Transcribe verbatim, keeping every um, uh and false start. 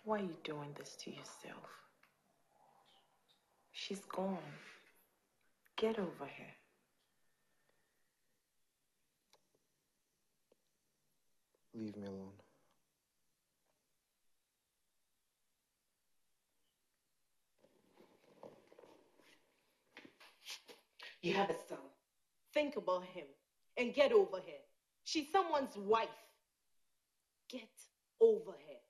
Why are you doing this to yourself? She's gone. Get over her. Leave me alone. You have a son. Think about him and get over her. She's someone's wife. Get over her.